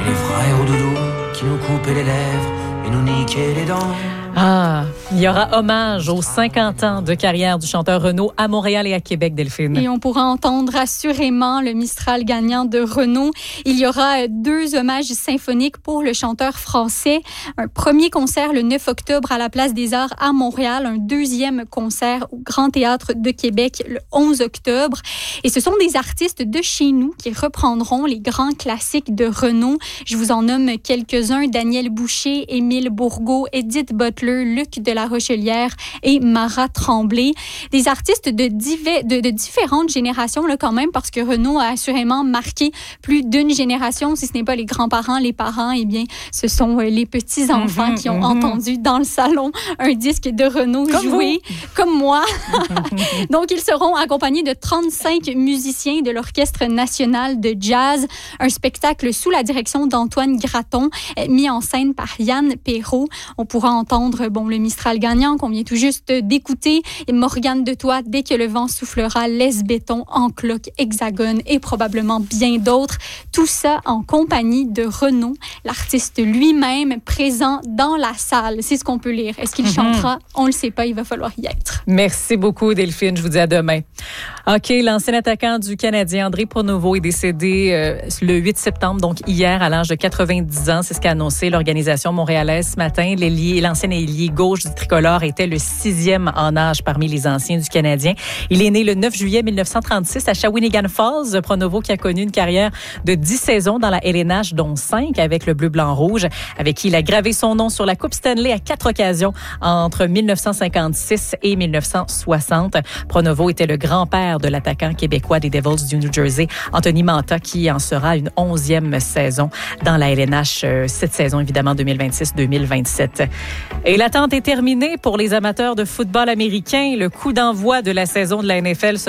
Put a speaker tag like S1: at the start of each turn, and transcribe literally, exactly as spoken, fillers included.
S1: Les frères doudou qui nous coupaient les lèvres et nous niquaient les dents.
S2: Ah, il y aura hommage aux cinquante ans de carrière du chanteur Renaud à Montréal et à Québec, Delphine.
S3: Et on pourra entendre assurément le Mistral gagnant de Renaud. Il y aura deux hommages symphoniques pour le chanteur français. Un premier concert le neuf octobre à la Place des Arts à Montréal. Un deuxième concert au Grand Théâtre de Québec le onze octobre. Et ce sont des artistes de chez nous qui reprendront les grands classiques de Renaud. Je vous en nomme quelques-uns. Daniel Boucher, Émile Bourgault, Edith Butler, Luc de la Rochelière et Marat Tremblay. Des artistes de, div- de, de différentes générations là, quand même, parce que Renaud a assurément marqué plus d'une génération. Si ce n'est pas les grands-parents, les parents, eh bien, ce sont euh, les petits-enfants mm-hmm, qui ont mm-hmm. entendu dans le salon un disque de Renaud comme joué, vous. Comme moi. Donc, ils seront accompagnés de trente-cinq musiciens de l'Orchestre national de jazz. Un spectacle sous la direction d'Antoine Graton, euh, mis en scène par Yann Perrault. On pourra entendre bon, le Mistral gagnant qu'on vient tout juste d'écouter, et Morgane de Toi, Dès que le vent soufflera, Laisse Béton, En cloque, Hexagone et probablement bien d'autres. Tout ça en compagnie de Renaud, l'artiste lui-même présent dans la salle. C'est ce qu'on peut lire. Est-ce qu'il mm-hmm. chantera? On ne le sait pas, il va falloir y être.
S2: Merci beaucoup, Delphine. Je vous dis à demain. OK, l'ancien attaquant du Canadien, André Pronovo, est décédé euh, le huit septembre, donc hier, à l'âge de quatre-vingt-dix ans. C'est ce qu'a annoncé l'organisation montréalaise ce matin. L'ailier, l'ancien ailier gauche du tricolore était le sixième en âge parmi les anciens du Canadien. Il est né le neuf juillet mille neuf cent trente-six à Shawinigan Falls. Pronovo qui a connu une carrière de dix saisons dans la L N H, dont cinq avec le bleu-blanc-rouge, avec qui il a gravé son nom sur la Coupe Stanley à quatre occasions entre mille neuf cent cinquante-six et mille neuf cent soixante. Pronovo était le grand-père de l'attaquant québécois des Devils du New Jersey, Anthony Mantha, qui en sera une onzième saison dans la L N H, euh, cette saison évidemment deux mille vingt-six deux mille vingt-sept. Et l'attente est terminée pour les amateurs de football américain. Le coup d'envoi de la saison de la N F L sera